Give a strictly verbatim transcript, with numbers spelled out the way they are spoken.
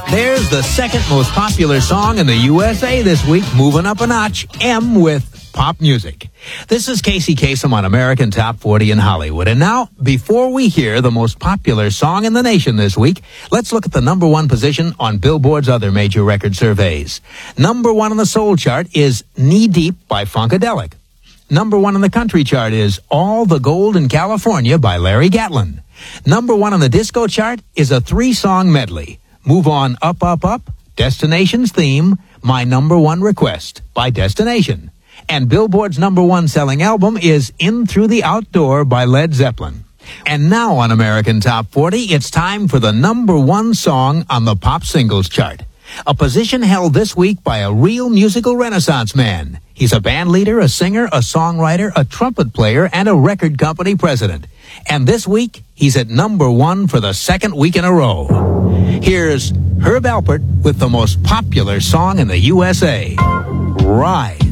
There's the second most popular song in the U S A this week, moving up a notch, M with Pop Music. This is Casey Kasem on American Top forty in Hollywood. And now, before we hear the most popular song in the nation this week, let's look at the number one position on Billboard's other major record surveys. Number one on the soul chart is Knee Deep by Funkadelic. Number one on the country chart is All the Gold in California by Larry Gatlin. Number one on the disco chart is a three-song medley. Move On Up, Up, Up, Destination's theme, My Number One Request by Destination. And Billboard's number one selling album is In Through the Outdoor by Led Zeppelin. And now on American Top forty, it's time for the number one song on the pop singles chart. A position held this week by a real musical renaissance man. He's a band leader, a singer, a songwriter, a trumpet player, and a record company president. And this week, he's at number one for the second week in a row. Here's Herb Alpert with the most popular song in the U S A, Ride.